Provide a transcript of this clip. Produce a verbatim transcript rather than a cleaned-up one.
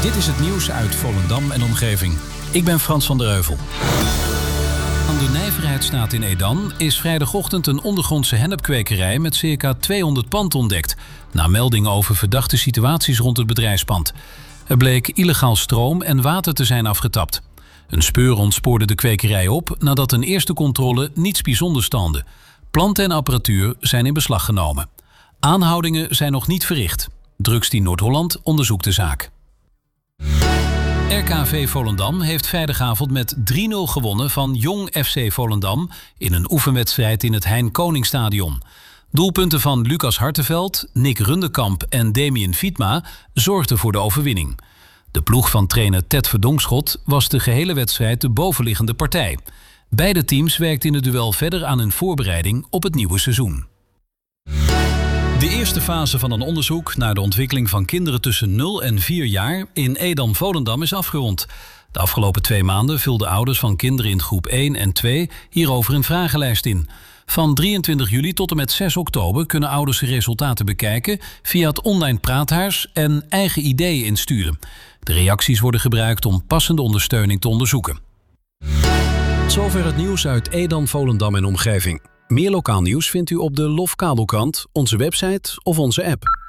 Dit is het nieuws uit Volendam en omgeving. Ik ben Frans van der Heuvel. Aan de Nijverheidsstraat in Edam is vrijdagochtend een ondergrondse hennepkwekerij met circa tweehonderd pand ontdekt. Na meldingen over verdachte situaties rond het bedrijfspand. Er bleek illegaal stroom en water te zijn afgetapt. Een speurhond spoorde de kwekerij op nadat een eerste controle niets bijzonders toonde. Planten en apparatuur zijn in beslag genomen. Aanhoudingen zijn nog niet verricht. Drugsteam Noord-Holland onderzoekt de zaak. R K V Volendam heeft vrijdagavond met drie nul gewonnen van Jong F C Volendam in een oefenwedstrijd in het Hein Koningsstadion. Doelpunten van Lucas Hartenveld, Nick Rundekamp en Damien Fietma zorgden voor de overwinning. De ploeg van trainer Ted Verdonkschot was de gehele wedstrijd de bovenliggende partij. Beide teams werkten in het duel verder aan hun voorbereiding op het nieuwe seizoen. De eerste fase van een onderzoek naar de ontwikkeling van kinderen tussen nul en vier jaar in Edam-Volendam is afgerond. De afgelopen twee maanden vulden ouders van kinderen in groep één en twee hierover een vragenlijst in. Van drieëntwintig juli tot en met zes oktober kunnen ouders de resultaten bekijken via het online praathuis en eigen ideeën insturen. De reacties worden gebruikt om passende ondersteuning te onderzoeken. Zover het nieuws uit Edam, Volendam en omgeving. Meer lokaal nieuws vindt u op de Lof Kabelkrant, onze website of onze app.